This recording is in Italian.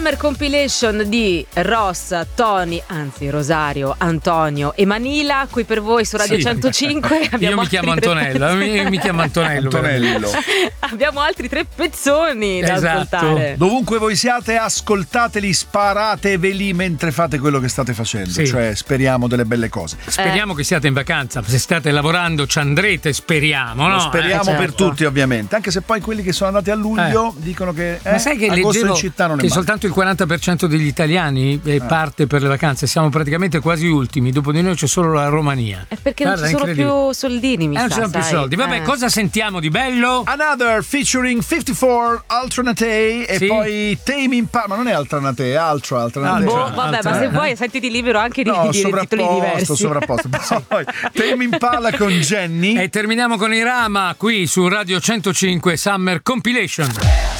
Summer Compilation di Ross, Tony, anzi Rosario, Antonio e Manila, qui per voi su Radio 105. Io mi chiamo Antonello, mi chiamo Antonello. Abbiamo altri 3 pezzoni da ascoltare. Dovunque voi siate, ascoltateli, sparateveli mentre fate quello che state facendo. Cioè, speriamo delle belle cose. Speriamo che siate in vacanza. Se state lavorando ci andrete, speriamo, no? Lo speriamo per tutti, ovviamente. Anche se poi quelli che sono andati a luglio dicono che ma sai che agosto in leggevo città non è che male. soltanto il 40% degli italiani parte per le vacanze. Siamo praticamente quasi ultimi. Dopo di noi c'è solo la Romania. È perché non ci sono più soldini, mi sa. Non ci sono più soldi. Vabbè, cosa sentiamo di bello? Another featuring 54 Alternate e poi Tame Impala. Ma non è Alternate, è Alternate. Vabbè, ma se vuoi sentiti libero anche di dire titoli diversi. Sovrapposto. Poi Tame Impala con Jenny. E terminiamo con i Rama qui su Radio 105 Summer Compilation.